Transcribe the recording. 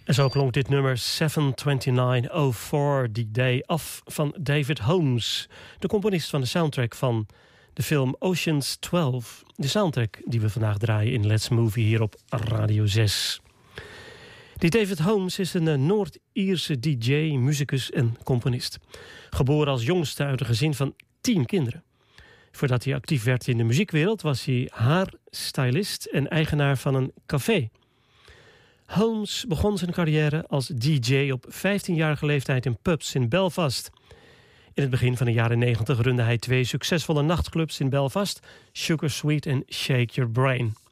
En zo klonk dit nummer 72904, die day af van David Holmes, de componist van de soundtrack van de film Ocean's 12. De soundtrack die we vandaag draaien in Let's Movie hier op Radio 6. Die David Holmes is een Noord-Ierse DJ, muzikus en componist. Geboren als jongste uit een gezin van 10 kinderen. Voordat hij actief werd in de muziekwereld was hij haarstylist en eigenaar van een café. Holmes begon zijn carrière als DJ op 15-jarige leeftijd in pubs in Belfast. In het begin van de jaren 90 runde hij 2 succesvolle nachtclubs in Belfast, Sugar Sweet en Shake Your Brain.